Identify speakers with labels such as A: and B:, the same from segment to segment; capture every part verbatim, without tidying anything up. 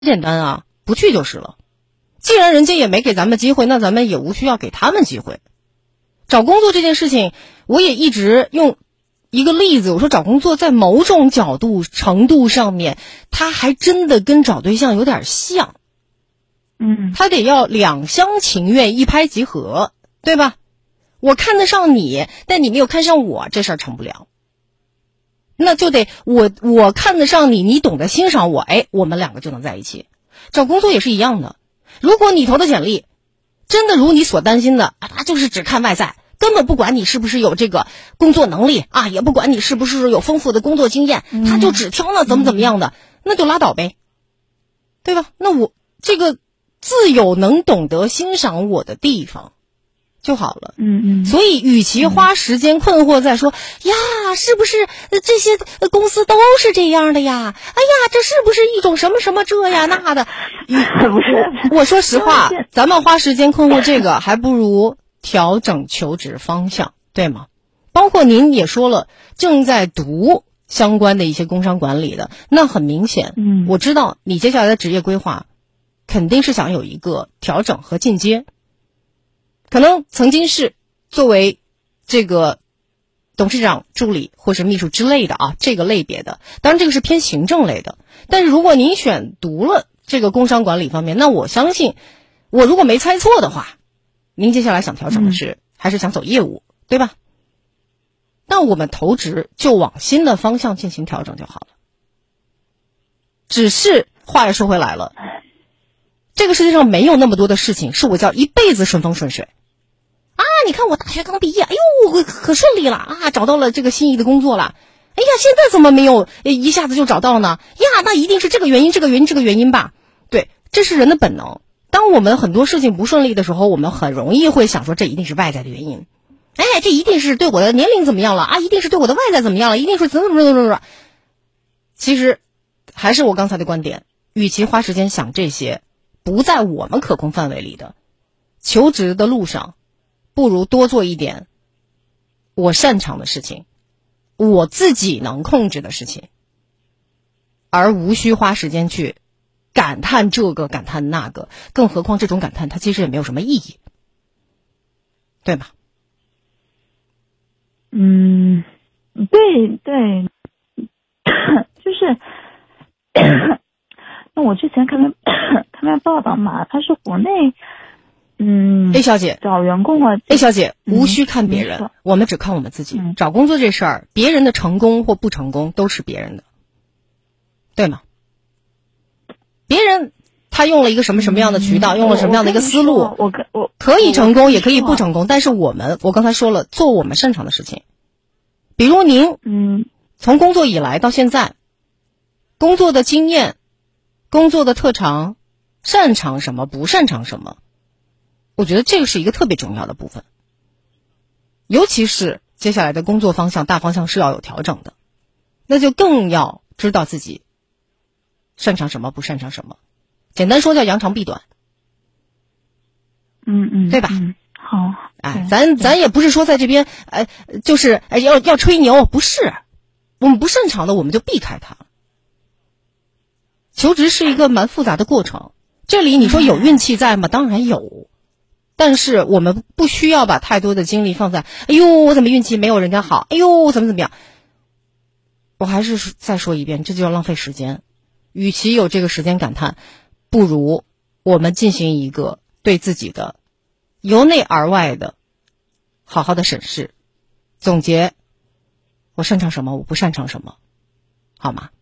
A: 简单啊，不去就是了。既然人家也没给咱们机会，那咱们也无需要给他们机会。找工作这件事情，我也一直用一个例子，我说找工作在某种角度程度上面，它还真的跟找对象有点像。
B: 嗯，
A: 他得要两厢情愿，一拍即合，对吧？我看得上你，但你没有看上我，这事儿成不了。那就得我我看得上你，你懂得欣赏我，哎，我们两个就能在一起。找工作也是一样的，如果你投的简历真的如你所担心的，他就是只看外在，根本不管你是不是有这个工作能力啊，也不管你是不是有丰富的工作经验，他就只挑那怎么怎么样的，那就拉倒呗，对吧？那我这个自有能懂得欣赏我的地方就好了。
B: 嗯嗯。
A: 所以与其花时间困惑在说、嗯、呀是不是这些公司都是这样的呀，哎呀这是不是一种什么什么这呀那的
B: 不是，
A: 我说实话，咱们花时间困惑这个还不如调整求职方向，对吗？包括您也说了正在读相关的一些工商管理的，那很明显，
B: 嗯，
A: 我知道你接下来的职业规划肯定是想有一个调整和进阶，可能曾经是作为这个董事长助理或是秘书之类的啊，这个类别的，当然这个是偏行政类的。但是如果您选读了这个工商管理方面，那我相信我如果没猜错的话，您接下来想调整的是、嗯、还是想走业务，对吧？那我们投职就往新的方向进行调整就好了。只是话又说回来了，这个世界上没有那么多的事情是我叫一辈子顺风顺水啊！你看我大学刚毕业，哎呦可顺利了啊，找到了这个心仪的工作了。哎呀，现在怎么没有一下子就找到呢？呀，那一定是这个原因这个原因这个原因吧。对，这是人的本能。当我们很多事情不顺利的时候，我们很容易会想说这一定是外在的原因，哎，这一定是对我的年龄怎么样了啊，一定是对我的外在怎么样了，一定是怎么怎么怎么怎么。其实还是我刚才的观点，与其花时间想这些不在我们可控范围里的，求职的路上不如多做一点我擅长的事情，我自己能控制的事情，而无需花时间去感叹这个感叹那个，更何况这种感叹它其实也没有什么意义，对吧？
B: 嗯，对对，就是那我之前看到看到报道嘛，他是国内嗯
A: A 小姐
B: 找员工啊
A: A 小姐无需看别人、嗯、我们只看我们自己、嗯、找工作这事儿，别人的成功或不成功都是别人的，对吗？别人他用了一个什么什么样的渠道、嗯、用了什么样的一个思路，
B: 我我我
A: 可以成功也可以不成功，但是我们我刚才说了，做我们擅长的事情。比如您
B: 嗯，
A: 从工作以来到现在，工作的经验、工作的特长，擅长什么不擅长什么，我觉得这个是一个特别重要的部分。尤其是接下来的工作方向大方向是要有调整的，那就更要知道自己擅长什么不擅长什么，简单说叫扬长避短。
B: 嗯嗯，
A: 对吧？
B: 嗯，好，
A: 哎，咱咱也不是说在这边，呃，就是呃要要吹牛，不是，我们不擅长的我们就避开它。求职是一个蛮复杂的过程，这里你说有运气在吗？当然有，但是我们不需要把太多的精力放在，哎呦，我怎么运气没有人家好？哎呦，怎么怎么样？我还是再说一遍，这就要浪费时间。与其有这个时间感叹，不如我们进行一个对自己的由内而外的好好的审视，总结我擅长什么，我不擅长什么，好吗？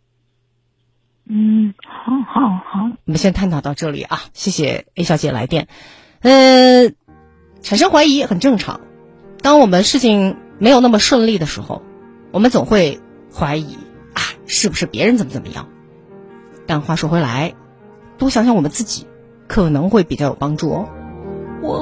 B: 嗯，好好好，
A: 我们先探讨到这里啊，谢谢 A 小姐来电。呃，产生怀疑很正常，当我们事情没有那么顺利的时候，我们总会怀疑啊，是不是别人怎么怎么样？但话说回来，多想想我们自己，可能会比较有帮助哦。